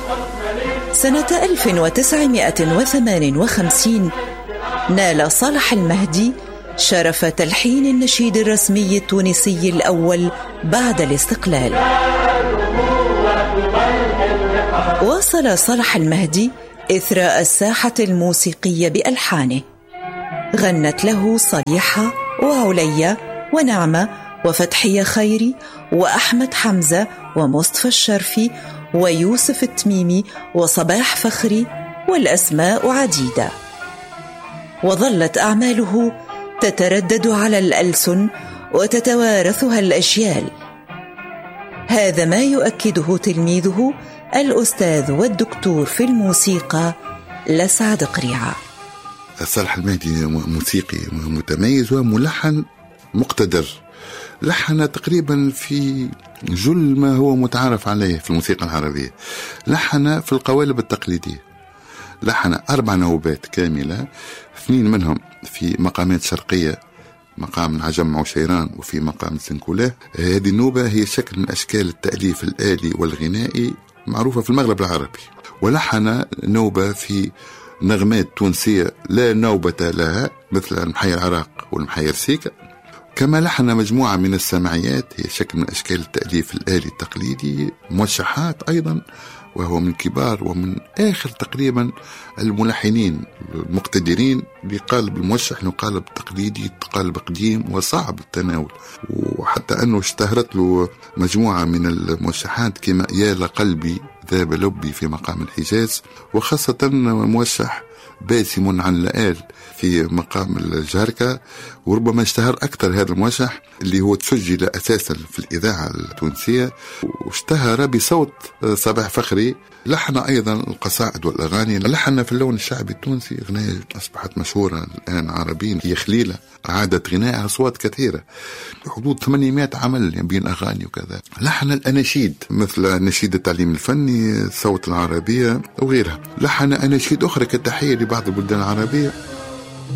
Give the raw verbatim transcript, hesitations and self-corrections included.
سنة ألف وتسعمائة وثمانية وخمسين نال صالح المهدي شرف تلحين النشيد الرسمي التونسي الأول بعد الاستقلال. واصل صالح المهدي إثراء الساحة الموسيقية بألحانه، غنت له صليحة وعليا ونعمة وفتحية خيري وأحمد حمزة ومصطفى الشرفي ويوسف التميمي وصباح فخري، والأسماء عديدة. وظلت أعماله تتردد على الألسن وتتوارثها الأجيال. هذا ما يؤكده تلميذه الأستاذ والدكتور في الموسيقى لسعد قريعة. صالح المهدي موسيقي متميز وملحن مقتدر، لحن تقريبا في جل ما هو متعارف عليه في الموسيقى العربية. لحن في القوالب التقليدية، لحن أربع نوبات كاملة، اثنين منهم في مقامات شرقية، مقام العجم وشيران وفي مقام السنكولاه. هذه النوبة هي شكل من أشكال التأليف الآلي والغنائي معروفة في المغرب العربي. ولحن نوبة في نغمات تونسية لا نوبة لها مثل المحيا العراق والمحيا السيكا. كما لحن مجموعة من السمعيات هي شكل من أشكال التأليف الآلي التقليدي، موشحات أيضا، وهو من كبار ومن آخر تقريبا الملحنين المقتدرين بقالب الموشح، انه قالب تقليدي، قالب قديم وصعب التناول. وحتى أنه اشتهرت له مجموعة من الموشحات كما يا لقلبي ذاب لبي في مقام الحجاز، وخاصة موشح باسم عن لآل في مقام الجهركة. وربما اشتهر أكثر هذا الموشح اللي هو تسجل أساسا في الإذاعة التونسية، واشتهر بصوت صباح فخري. لحن أيضا القصائد والأغاني، لحن في اللون الشعبي التونسي أغنية أصبحت مشهورة الآن عربيا هي خليلة، عادت غنائها أصوات كثيرة، حدود ثمانمائة عمل بين أغاني وكذا. لحن الأناشيد مثل نشيد التعليم الفني، صوت العربية وغيرها. لحن أناشيد أخرى كتحية لبعض البلدان العربية